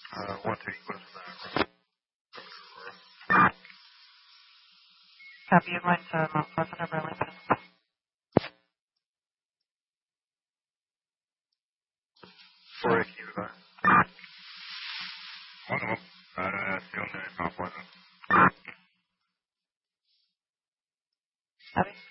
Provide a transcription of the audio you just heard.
One to East Aurora. Copy, you're going to Mount Pleasant or Burlington. 4AQ, bueno, para estación de Mount Pleasant. Copy.